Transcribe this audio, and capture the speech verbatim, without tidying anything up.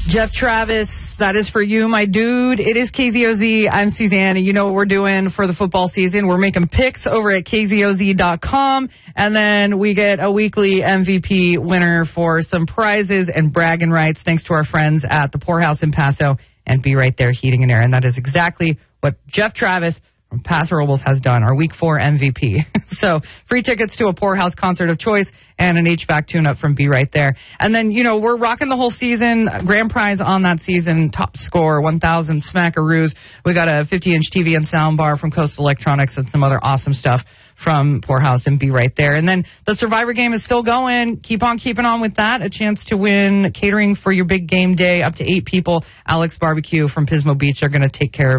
Jeff Travis, that is for you, my dude. It is K Z O Z. I'm Suzanne, and you know what we're doing for the football season. We're making picks over at K Z O Z dot com, and then we get a weekly M V P winner for some prizes and bragging rights thanks to our friends at the Poorhouse in Paso and Be Right There Heating and Air. And that is exactly what Jeff Travis from Paso Robles has done, our week four M V P. So free tickets to a Poorhouse concert of choice and an H V A C tune-up from Be Right There. And then, you know, we're rocking the whole season. Grand prize on that season, top score, one thousand smackaroos. We got a fifty-inch T V and sound bar from Coastal Electronics and some other awesome stuff from Poorhouse and Be Right There. And then the Survivor game is still going. Keep on keeping on with that. A chance to win catering for your big game day. Up to eight people. Alex Barbecue from Pismo Beach are going to take care of